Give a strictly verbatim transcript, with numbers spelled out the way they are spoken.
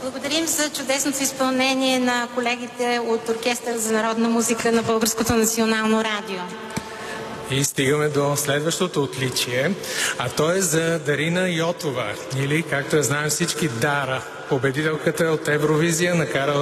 Благодарим за чудесното изпълнение на колегите от Оркестър за народна музика на Българското национално радио. И стигаме до следващото отличие, а то е за Дарина Йотова, или както я знаем всички, Дара, победителката от Евровизия, накарала